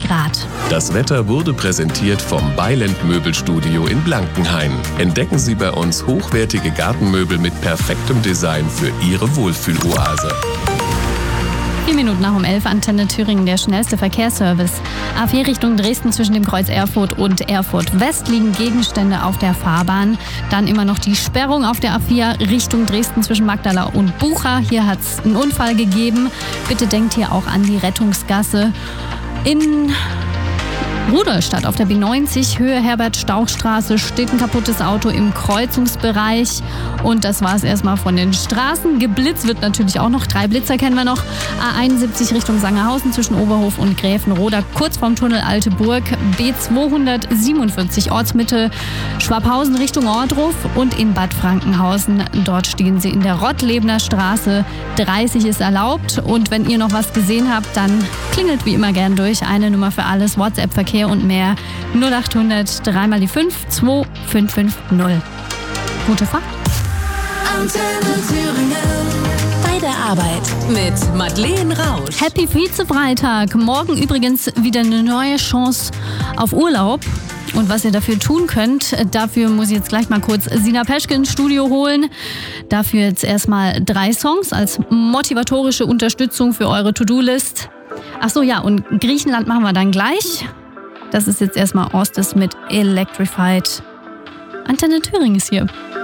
Grad. Das Wetter wurde präsentiert vom Beiland Möbelstudio in Blankenhain. Entdecken Sie bei uns hochwertige Gartenmöbel mit perfektem Design für Ihre Wohlfühloase. 4 Minuten nach 11, Antenne Thüringen, der schnellste Verkehrsservice. A4 Richtung Dresden zwischen dem Kreuz Erfurt und Erfurt West liegen Gegenstände auf der Fahrbahn. Dann immer noch die Sperrung auf der A4 Richtung Dresden zwischen Magdala und Bucha. Hier hat es einen Unfall gegeben. Bitte denkt hier auch an die Rettungsgasse. In Rudolstadt auf der B90, Höhe Herbert-Stauch-Straße, steht ein kaputtes Auto im Kreuzungsbereich. Und das war es erstmal von den Straßen. Geblitzt wird natürlich auch noch. 3 Blitzer kennen wir noch. A71 Richtung Sangerhausen zwischen Oberhof und Gräfenroda, kurz vorm Tunnel Alte Burg. B247 Ortsmitte Schwabhausen Richtung Ohrdruf und in Bad Frankenhausen. Dort stehen Sie in der Rottlebner Straße. 30 ist erlaubt. Und wenn ihr noch was gesehen habt, dann klingelt wie immer gern durch. Eine Nummer für alles, WhatsApp, Verkehr und mehr. 0800 3 mal die 5 2550. Gute Fahrt. Antenne Thüringen. Bei der Arbeit mit Madeleine Rausch. Happy Vize-Freitag. Morgen übrigens wieder eine neue Chance auf Urlaub. Und was ihr dafür tun könnt, dafür muss ich jetzt gleich mal kurz Sina Peschke ins Studio holen. Dafür jetzt erstmal 3 Songs als motivatorische Unterstützung für eure To-Do-List. Ach so, ja, und Griechenland machen wir dann gleich. Das ist jetzt erstmal Ostis mit Electrified. Antenne Thüringen ist hier.